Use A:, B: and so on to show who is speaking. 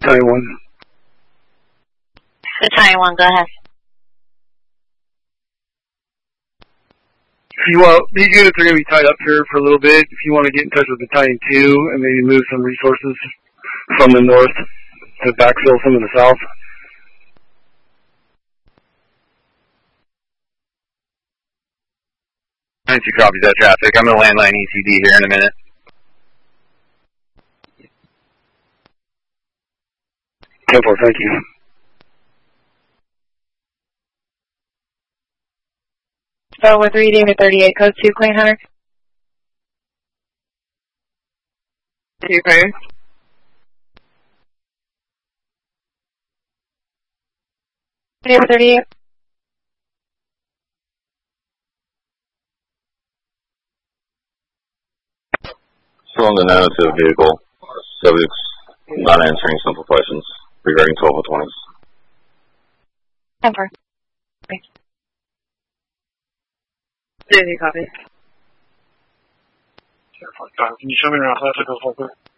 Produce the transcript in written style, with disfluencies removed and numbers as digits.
A: Battalion 1.
B: Battalion 1, go ahead.
A: If you want, these units are going to be tied up here for a little bit. If you want to get in touch with Battalion 2 and maybe move some resources from the north to backfill some of the south.
C: Battalion 2 copies that traffic. I'm going to landline ECD here in a minute.
A: Thank you.
D: So with reading the 38, code 2, Clean Hunter. 2 clear. Neighbor 38.
E: Still on the 902 vehicle. Subjects not answering simple questions regarding 1220s.
D: 10-4. Did you copy?
A: Can you show me around?